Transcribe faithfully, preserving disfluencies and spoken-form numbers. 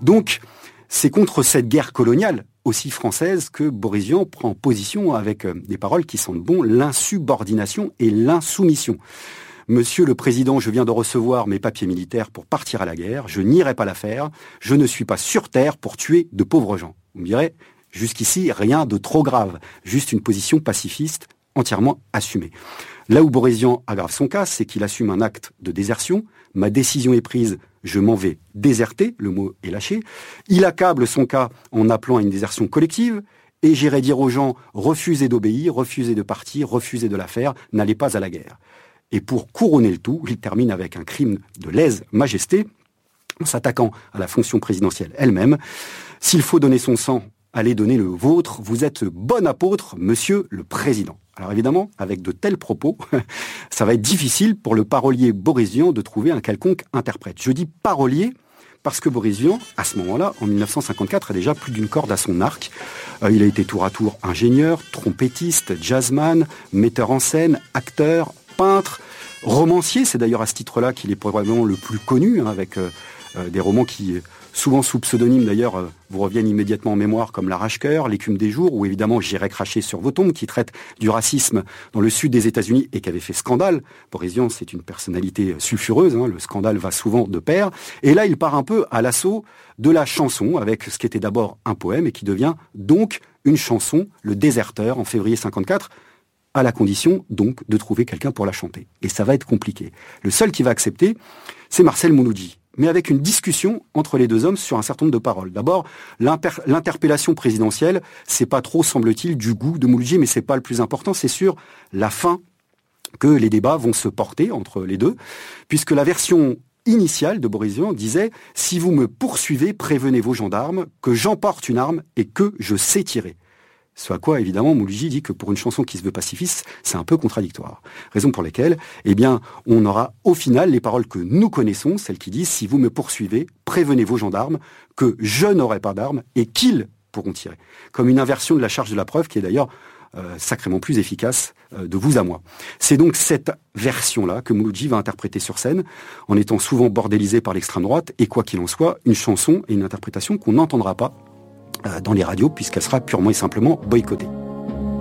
Donc, c'est contre cette guerre coloniale, aussi française, que Boris Vian prend position avec des paroles qui sentent bon, l'insubordination et l'insoumission. Monsieur le Président, je viens de recevoir mes papiers militaires pour partir à la guerre, je n'irai pas la faire, je ne suis pas sur terre pour tuer de pauvres gens. Vous me direz, jusqu'ici, rien de trop grave, juste une position pacifiste entièrement assumée. Là où Boris Vian aggrave son cas, c'est qu'il assume un acte de désertion. Ma décision est prise, je m'en vais déserter, le mot est lâché. Il accable son cas en appelant à une désertion collective. Et j'irai dire aux gens, refusez d'obéir, refusez de partir, refusez de la faire, n'allez pas à la guerre. Et pour couronner le tout, il termine avec un crime de lèse-majesté, en s'attaquant à la fonction présidentielle elle-même. S'il faut donner son sang, allez donner le vôtre, vous êtes bon apôtre, monsieur le Président. Alors évidemment, avec de tels propos, ça va être difficile pour le parolier Boris Vian de trouver un quelconque interprète. Je dis parolier parce que Boris Vian, à ce moment-là, en dix-neuf cent cinquante-quatre, a déjà plus d'une corde à son arc. Euh, il a été tour à tour ingénieur, trompettiste, jazzman, metteur en scène, acteur, peintre, romancier. C'est d'ailleurs à ce titre-là qu'il est probablement le plus connu, hein, avec euh, euh, des romans qui... souvent sous pseudonyme d'ailleurs, euh, vous reviennent immédiatement en mémoire, comme L'Arrache-Cœur, L'Écume des jours, ou évidemment J'irai cracher sur vos tombes, qui traite du racisme dans le sud des États-Unis et qui avait fait scandale. Boris Vian, c'est une personnalité sulfureuse, hein, le scandale va souvent de pair. Et là, il part un peu à l'assaut de la chanson, avec ce qui était d'abord un poème et qui devient donc une chanson, Le Déserteur, en février cinquante-quatre, à la condition donc de trouver quelqu'un pour la chanter. Et ça va être compliqué. Le seul qui va accepter, c'est Marcel Mouloudji, mais avec une discussion entre les deux hommes sur un certain nombre de paroles. D'abord, l'inter- l'interpellation présidentielle, c'est pas trop, semble-t-il, du goût de Mouloudji, mais c'est pas le plus important, c'est sur la fin que les débats vont se porter entre les deux, puisque la version initiale de Boris Vian disait « Si vous me poursuivez, prévenez vos gendarmes que j'emporte une arme et que je sais tirer ». Ce à quoi, évidemment, Mouloudji dit que pour une chanson qui se veut pacifiste, c'est un peu contradictoire. Raison pour laquelle, eh bien, on aura au final les paroles que nous connaissons, celles qui disent « Si vous me poursuivez, prévenez vos gendarmes que je n'aurai pas d'armes et qu'ils pourront tirer ». Comme une inversion de la charge de la preuve qui est d'ailleurs euh, sacrément plus efficace euh, de vous à moi. C'est donc cette version-là que Mouloudji va interpréter sur scène, en étant souvent bordélisé par l'extrême droite, et quoi qu'il en soit, une chanson et une interprétation qu'on n'entendra pas dans les radios, puisqu'elle sera purement et simplement boycottée.